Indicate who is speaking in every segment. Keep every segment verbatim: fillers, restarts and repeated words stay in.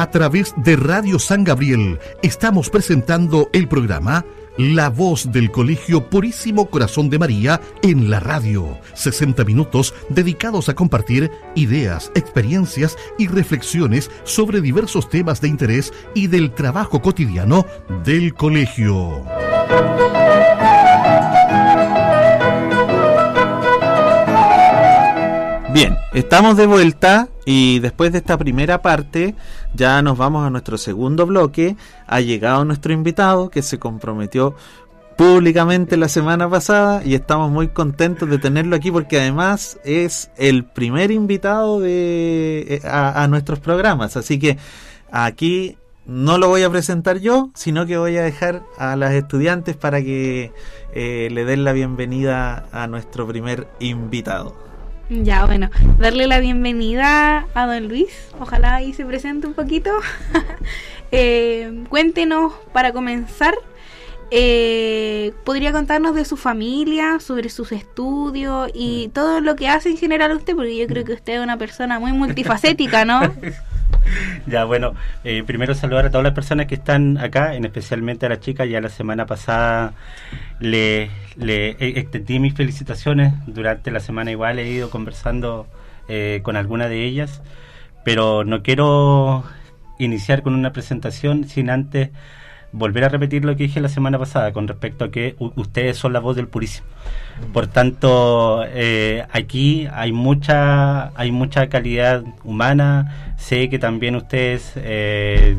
Speaker 1: A través de Radio San Gabriel estamos presentando el programa La Voz del Colegio Purísimo Corazón de María en la radio. sesenta minutos dedicados a compartir ideas, experiencias y reflexiones sobre diversos temas de interés y del trabajo cotidiano del colegio.
Speaker 2: Bien, estamos de vuelta y después de esta primera parte ya nos vamos a nuestro segundo bloque. Ha llegado nuestro invitado que se comprometió públicamente la semana pasada y estamos muy contentos de tenerlo aquí porque además es el primer invitado de a, a nuestros programas, así que aquí no lo voy a presentar yo, sino que voy a dejar a las estudiantes para que eh, le den la bienvenida a nuestro primer invitado.
Speaker 3: Ya, bueno, darle la bienvenida a don Luis, ojalá ahí se presente un poquito. eh, cuéntenos, para comenzar, eh, ¿podría contarnos de su familia, sobre sus estudios y todo lo que hace en general usted? Porque yo creo que usted es una persona muy multifacética, ¿no?
Speaker 4: Ya, bueno, eh, primero saludar a todas las personas que están acá, en especialmente a las chicas. Ya la semana pasada le, le extendí mis felicitaciones. Durante la semana igual he ido conversando eh, con algunas de ellas, pero no quiero iniciar con una presentación sin antes volver a repetir lo que dije la semana pasada con respecto a que u- ustedes son la voz del Purísimo. Por tanto, eh, aquí hay mucha hay mucha calidad humana. Sé que también ustedes eh,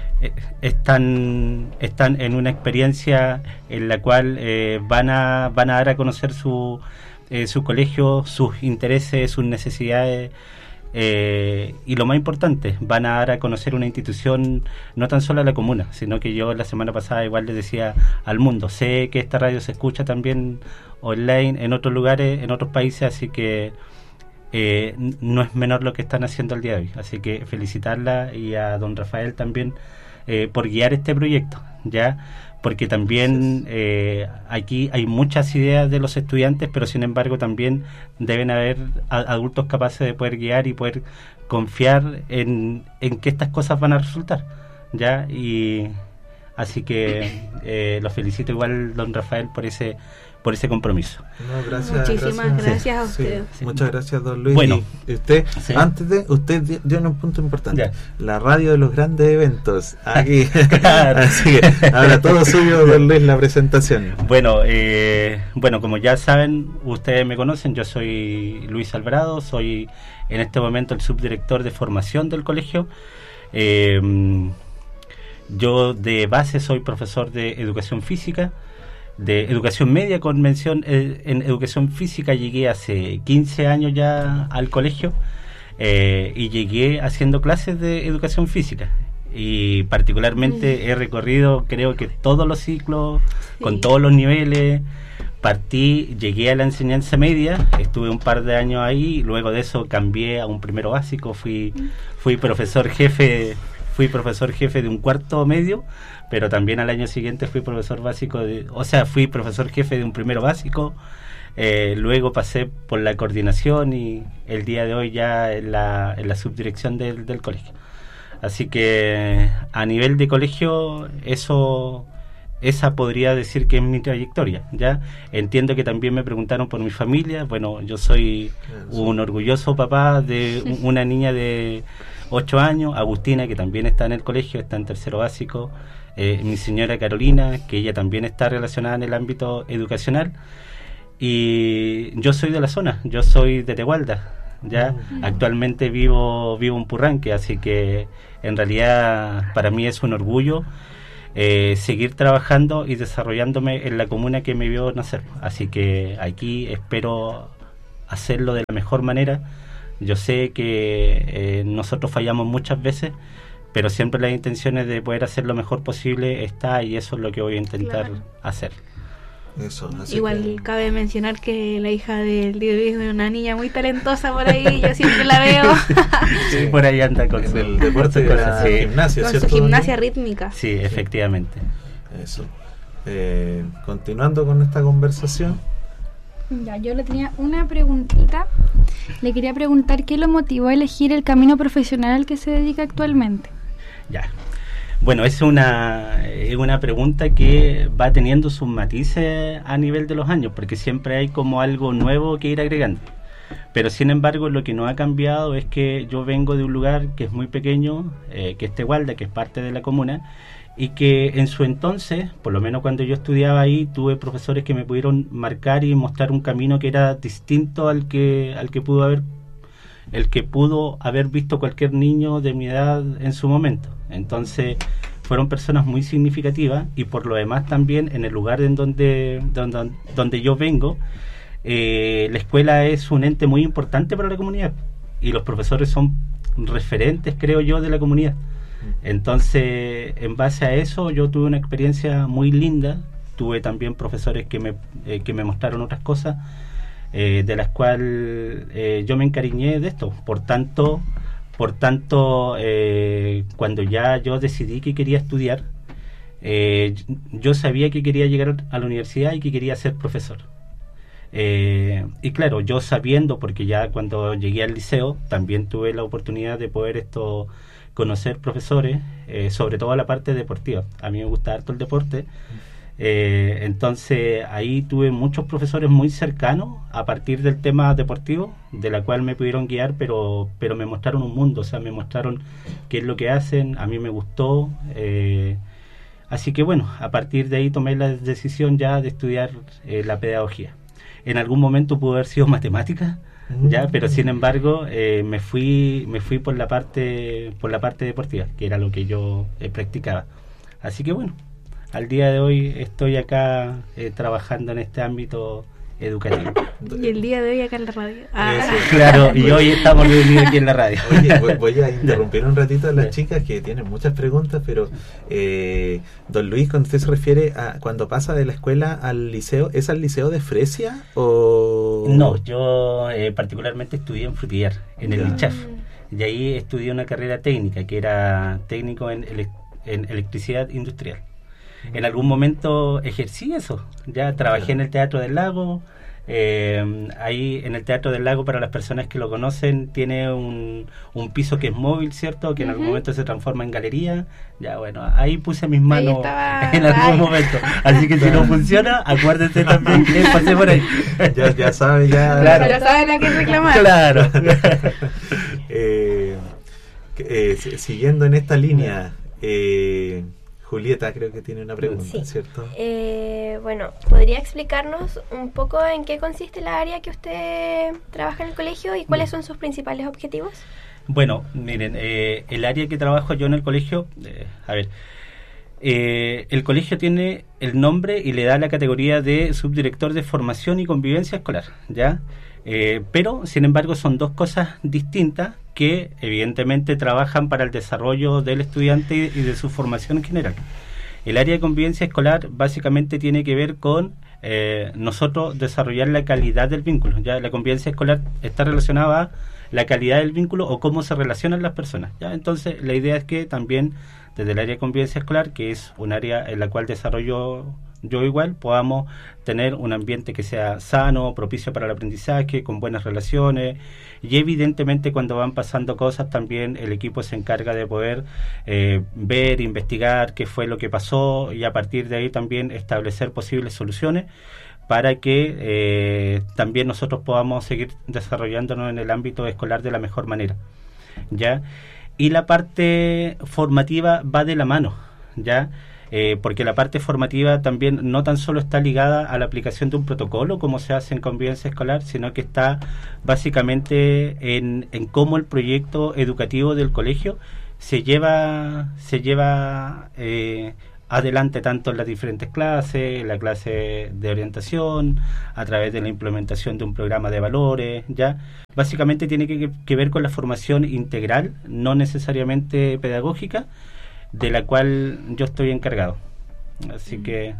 Speaker 4: están están en una experiencia en la cual eh, van a van a dar a conocer su eh, su colegio, sus intereses, sus necesidades. Eh, y lo más importante, van a dar a conocer una institución no tan solo a la comuna, sino que yo la semana pasada igual les decía al mundo, sé que esta radio se escucha también online en otros lugares, en otros países, así que eh, no es menor lo que están haciendo el día de hoy, así que felicitarla y a don Rafael también eh, por guiar este proyecto, ya porque también eh, aquí hay muchas ideas de los estudiantes, pero sin embargo también deben haber a, adultos capaces de poder guiar y poder confiar en, en que estas cosas van a resultar, ya y así que eh, los felicito igual don Rafael por ese por ese compromiso.
Speaker 5: No, gracias,
Speaker 3: Muchísimas gracias, gracias a usted.
Speaker 5: Sí, sí. Muchas gracias, don Luis.
Speaker 4: Bueno,
Speaker 5: y usted,
Speaker 4: sí.
Speaker 5: antes de, usted dio en un punto importante.
Speaker 4: Ya.
Speaker 5: La radio de los grandes eventos. Aquí.
Speaker 4: Claro.
Speaker 5: Así que ahora todo suyo, don Luis, la presentación.
Speaker 4: Bueno, eh, bueno, como ya saben, ustedes me conocen, yo soy Luis Alvarado, soy en este momento el subdirector de formación del colegio. Eh, yo de base soy profesor de educación física, de educación media con mención eh, en educación física. Llegué hace quince años ya al colegio eh, y llegué haciendo clases de educación física y particularmente he recorrido creo que todos los ciclos, sí, con todos los niveles. Partí, llegué a la enseñanza media, estuve un par de años ahí, luego de eso cambié a un primero básico, fui fui profesor jefe fui profesor jefe de un cuarto medio, pero también al año siguiente fui profesor básico, de, o sea, fui profesor jefe de un primero básico, eh, luego pasé por la coordinación y el día de hoy ya en la, en la subdirección del, del colegio. Así que a nivel de colegio, eso esa podría decir que es mi trayectoria, ¿ya? Entiendo que también me preguntaron por mi familia. Bueno, yo soy un orgulloso papá de una niña de ocho años, Agustina, que también está en el colegio, está en tercero básico, eh, mi señora Carolina, que ella también está relacionada en el ámbito educacional, y yo soy de la zona, yo soy de Tegualda, ya mm. actualmente vivo vivo en Purranque, así que en realidad para mí es un orgullo eh, seguir trabajando y desarrollándome en la comuna que me vio nacer, así que aquí espero hacerlo de la mejor manera. Yo sé que eh, nosotros fallamos muchas veces, pero siempre las intenciones de poder hacer lo mejor posible está, y eso es lo que voy a intentar claro. hacer.
Speaker 5: Eso, así
Speaker 3: Igual
Speaker 5: que...
Speaker 3: cabe mencionar que la hija del Luis es una niña muy talentosa por ahí, yo siempre la veo.
Speaker 4: Sí, por ahí anda con su
Speaker 5: el deporte de la
Speaker 4: sí.
Speaker 5: gimnasia,
Speaker 3: con
Speaker 5: ¿cierto?
Speaker 3: su gimnasia rítmica.
Speaker 4: Sí, efectivamente.
Speaker 5: Eso. Eh, continuando con esta conversación.
Speaker 6: Ya, yo le tenía una preguntita. Le quería preguntar qué lo motivó a elegir el camino profesional al que se dedica actualmente.
Speaker 4: Ya. Bueno, es una, es una pregunta que va teniendo sus matices a nivel de los años, porque siempre hay como algo nuevo que ir agregando. Pero sin embargo, lo que no ha cambiado es que yo vengo de un lugar que es muy pequeño, eh, que es Tehualda, que es parte de la comuna, y que en su entonces, por lo menos cuando yo estudiaba ahí, tuve profesores que me pudieron marcar y mostrar un camino que era distinto al que, al que pudo haber, el que pudo haber visto cualquier niño de mi edad en su momento. Entonces fueron personas muy significativas, y por lo demás también en el lugar en donde, donde, donde yo vengo, eh, la escuela es un ente muy importante para la comunidad, y los profesores son referentes, creo yo, de la comunidad. Entonces, en base a eso, yo tuve una experiencia muy linda. Tuve también profesores que me, eh, que me mostraron otras cosas, eh, de las cuales eh, yo me encariñé de esto. Por tanto, por tanto eh, cuando ya yo decidí que quería estudiar, eh, yo sabía que quería llegar a la universidad y que quería ser profesor. Eh, y claro, yo sabiendo, porque ya cuando llegué al liceo, también tuve la oportunidad de poder esto... conocer profesores, eh, sobre todo la parte deportiva. A mí me gusta harto el deporte, eh, entonces ahí tuve muchos profesores muy cercanos a partir del tema deportivo, de la cual me pudieron guiar, pero pero me mostraron un mundo, o sea, me mostraron qué es lo que hacen, a mí me gustó, eh, así que bueno, a partir de ahí tomé la decisión ya de estudiar eh, la pedagogía. En algún momento pudo haber sido matemática, ya, pero sin embargo eh, me fui me fui por la parte por la parte deportiva, que era lo que yo eh, practicaba. Así que bueno, al día de hoy estoy acá eh, trabajando en este ámbito educativo.
Speaker 3: Y el día de hoy acá en la radio. Ah.
Speaker 4: Claro, y hoy estamos reunidos aquí en la radio.
Speaker 5: Oye, voy, voy a interrumpir un ratito a las chicas que tienen muchas preguntas, pero eh, don Luis, cuando usted se refiere a cuando pasa de la escuela al liceo, ¿es al liceo de Fresia o...?
Speaker 4: No, yo eh, particularmente estudié en Frutillar, en el
Speaker 5: Ya.
Speaker 4: Lichaf, y ahí estudié una carrera técnica, que era técnico en, ele- en electricidad industrial. En algún momento ejercí eso, ya trabajé en el Teatro del Lago, eh, ahí en el Teatro del Lago, para las personas que lo conocen, tiene un, un piso que es móvil, ¿cierto? Que en algún
Speaker 3: Ujú.
Speaker 4: momento se transforma en galería. Ya bueno, ahí puse mis manos
Speaker 3: estaba.
Speaker 4: en algún
Speaker 3: Ay.
Speaker 4: momento. Así que si no funciona, acuérdense también que pasé por ahí.
Speaker 5: Ya, ya sabe, ya...
Speaker 4: Claro.
Speaker 3: Pero saben a qué reclamar.
Speaker 4: Claro.
Speaker 5: eh, eh, si- siguiendo en esta línea, eh, Julieta creo que tiene una pregunta,
Speaker 7: Sí.
Speaker 5: ¿cierto?
Speaker 7: Eh, bueno, ¿podría explicarnos un poco en qué consiste la área que usted trabaja en el colegio y cuáles son sus principales objetivos?
Speaker 4: Bueno, miren, eh, el área que trabajo yo en el colegio, eh, a ver, eh, el colegio tiene el nombre y le da la categoría de subdirector de formación y convivencia escolar, ¿ya? Eh, pero, sin embargo, son dos cosas distintas que evidentemente trabajan para el desarrollo del estudiante y de su formación en general. El área de convivencia escolar básicamente tiene que ver con eh, nosotros desarrollar la calidad del vínculo. Ya la convivencia escolar está relacionada a la calidad del vínculo o cómo se relacionan las personas. ¿Ya? Entonces, la idea es que también desde el área de convivencia escolar, que es un área en la cual desarrollo yo igual, podamos tener un ambiente que sea sano, propicio para el aprendizaje, con buenas relaciones, y evidentemente cuando van pasando cosas también el equipo se encarga de poder eh, ver, investigar qué fue lo que pasó, y a partir de ahí también establecer posibles soluciones para que eh, también nosotros podamos seguir desarrollándonos en el ámbito escolar de la mejor manera, ¿ya? Y la parte formativa va de la mano, ¿ya? Eh, porque la parte formativa también no tan solo está ligada a la aplicación de un protocolo como se hace en convivencia escolar, sino que está básicamente en, en cómo el proyecto educativo del colegio se lleva se lleva eh, adelante tanto en las diferentes clases, la clase de orientación, a través de la implementación de un programa de valores, ya básicamente tiene que, que ver con la formación integral, no necesariamente pedagógica, de la cual yo estoy encargado. Así que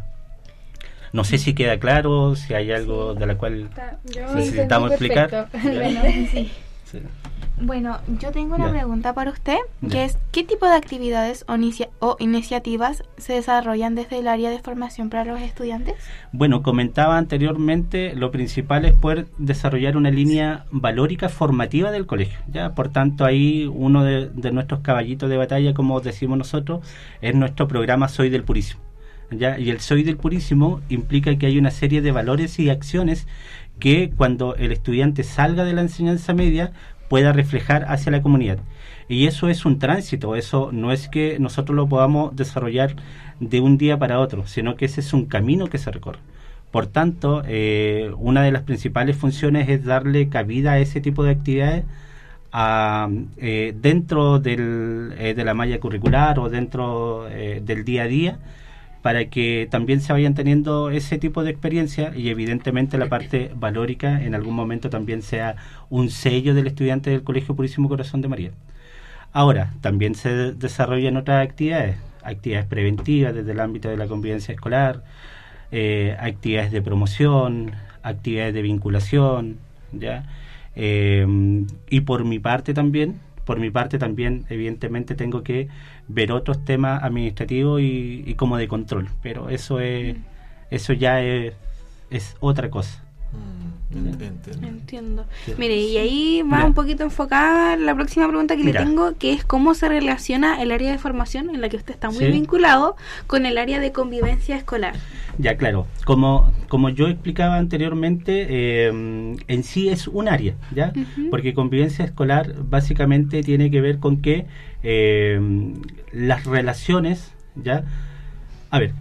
Speaker 4: no sé si queda claro, si hay algo de la cual
Speaker 6: Yo
Speaker 4: necesitamos
Speaker 6: entendí
Speaker 4: explicar.
Speaker 6: perfecto.
Speaker 4: Ya.
Speaker 6: Bueno, sí.
Speaker 4: Sí.
Speaker 3: Bueno, yo tengo una
Speaker 4: Ya.
Speaker 3: pregunta para usted, que
Speaker 4: Ya.
Speaker 3: es ¿qué tipo de actividades o, inicia- o iniciativas se desarrollan desde el área de formación para los estudiantes?
Speaker 4: Bueno, comentaba anteriormente, lo principal es poder desarrollar una línea valórica formativa del colegio. Ya, por tanto, ahí uno de, de nuestros caballitos de batalla, como decimos nosotros, es nuestro programa Soy del Purísimo. ¿Ya? Y el Soy del Purísimo implica que hay una serie de valores y acciones que cuando el estudiante salga de la enseñanza media pueda reflejar hacia la comunidad. Y eso es un tránsito, eso no es que nosotros lo podamos desarrollar de un día para otro, sino que ese es un camino que se recorre. Por tanto, eh, una de las principales funciones es darle cabida a ese tipo de actividades a, eh, dentro del, eh, de la malla curricular o dentro eh, del día a día, para que también se vayan teniendo ese tipo de experiencia y evidentemente la parte valórica en algún momento también sea un sello del estudiante del Colegio Purísimo Corazón de María. Ahora, también se desarrollan otras actividades, actividades preventivas desde el ámbito de la convivencia escolar, eh, actividades de promoción, actividades de vinculación, ¿ya? Eh, y por mi parte también, por mi parte también evidentemente tengo que ver otros temas administrativos y, y como de control, pero eso es, eso ya es, es otra cosa.
Speaker 5: Mm, ent- entiendo.
Speaker 3: Entiendo.
Speaker 4: Sí.
Speaker 3: Mire, y ahí va
Speaker 4: Mira.
Speaker 3: un poquito enfocada la próxima pregunta que
Speaker 4: Mira.
Speaker 3: le tengo, que es cómo se relaciona el área de formación, en la que usted está muy
Speaker 4: Sí.
Speaker 3: vinculado, con el área de convivencia escolar.
Speaker 4: Ya, claro, como, como yo explicaba anteriormente, eh, en sí es un área, ¿ya?
Speaker 3: Ujú.
Speaker 4: Porque convivencia escolar básicamente tiene que ver con que eh, las relaciones, ¿ya? A ver,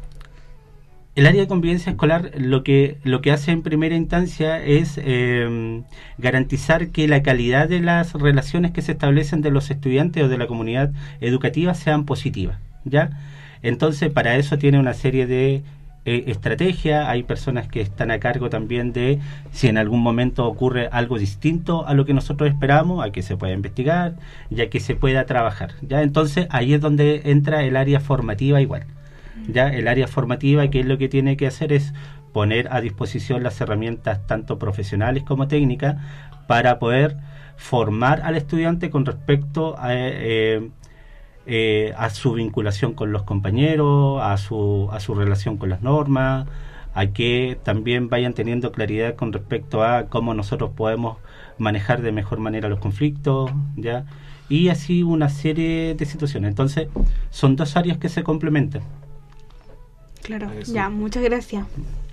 Speaker 4: el área de convivencia escolar lo que lo que hace en primera instancia es eh, garantizar que la calidad de las relaciones que se establecen de los estudiantes o de la comunidad educativa sean positivas, ¿ya? Entonces, para eso tiene una serie de eh, estrategias. Hay personas que están a cargo también de si en algún momento ocurre algo distinto a lo que nosotros esperamos, a que se pueda investigar, ya que se pueda trabajar, ¿ya? Entonces, ahí es donde entra el área formativa igual. Ya el área formativa, que es lo que tiene que hacer es poner a disposición las herramientas tanto profesionales como técnicas para poder formar al estudiante con respecto a, eh, eh, a su vinculación con los compañeros, a su, a su relación con las normas, a que también vayan teniendo claridad con respecto a cómo nosotros podemos manejar de mejor manera los conflictos, ¿ya? Y así una serie de situaciones. Entonces, son dos áreas que se complementan.
Speaker 3: Claro,
Speaker 5: Eso.
Speaker 3: ya, muchas gracias.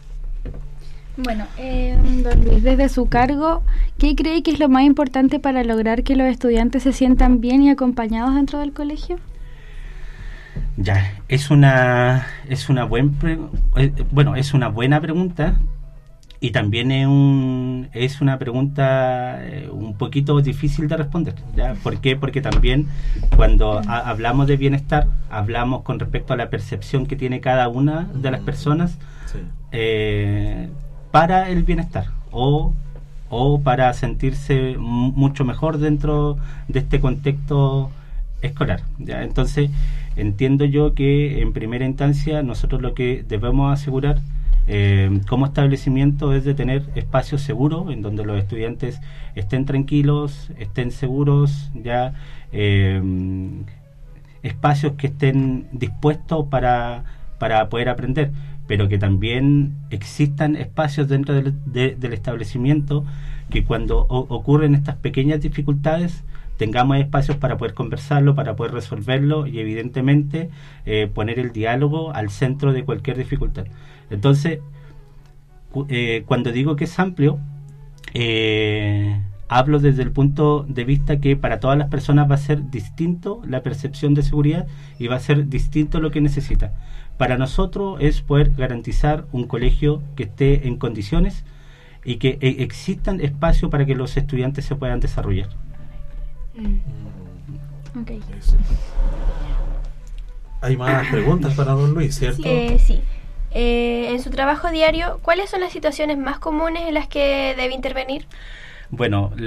Speaker 6: Bueno, eh, don Luis, desde su cargo, ¿qué cree que es lo más importante para lograr que los estudiantes se sientan bien y acompañados dentro del colegio?
Speaker 4: Ya, es una es una buen pre- eh, bueno, es una buena pregunta y también es un es una pregunta eh, un poquito difícil de responder, ¿ya? ¿Por qué? Porque también cuando ha- hablamos de bienestar, hablamos con respecto a la percepción que tiene cada una de las personas
Speaker 5: Sí.
Speaker 4: eh, para el bienestar o, o para sentirse m- mucho mejor dentro de este contexto escolar, ¿ya? Entonces entiendo yo que en primera instancia nosotros lo que debemos asegurar eh, como establecimiento es de tener espacios seguros en donde los estudiantes estén tranquilos, estén seguros, ya eh, espacios que estén dispuestos para, para poder aprender, pero que también existan espacios dentro del, de- del establecimiento que cuando o- ocurren estas pequeñas dificultades tengamos espacios para poder conversarlo, para poder resolverlo y evidentemente eh, poner el diálogo al centro de cualquier dificultad. Entonces, cu- eh, cuando digo que es amplio, eh, hablo desde el punto de vista que para todas las personas va a ser distinto la percepción de seguridad y va a ser distinto lo que necesita. Para nosotros es poder garantizar un colegio que esté en condiciones y que eh, existan espacios para que los estudiantes se puedan desarrollar.
Speaker 5: Mm,
Speaker 6: Ok.
Speaker 5: eso. Hay más preguntas para don Luis, ¿cierto?
Speaker 7: Eh, sí. Eh, en su trabajo diario, ¿cuáles son las situaciones más comunes en las que debe intervenir?
Speaker 4: Bueno,